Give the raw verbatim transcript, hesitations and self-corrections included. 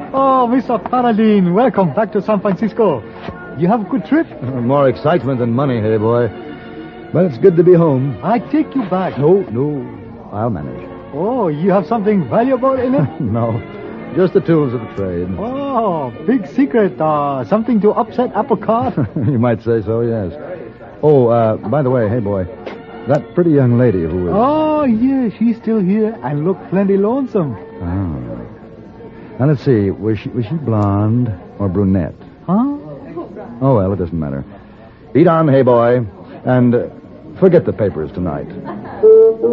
Oh, Mister Paradine, welcome back to San Francisco. You have a good trip? Uh, more excitement than money, hey boy. But it's good to be home. I take you back. No, no. I'll manage. Oh, you have something valuable in it? No. Just the tools of the trade. Oh, big secret. Uh, something to upset apple cart? You might say so, yes. Oh, uh, by the way, hey boy. That pretty young lady who was... Oh, yeah, she's still here and look plenty lonesome. Oh. Now, let's see. Was she, was she blonde or brunette? Huh? Oh, well, it doesn't matter. Eat on, hey boy. And uh, forget the papers tonight.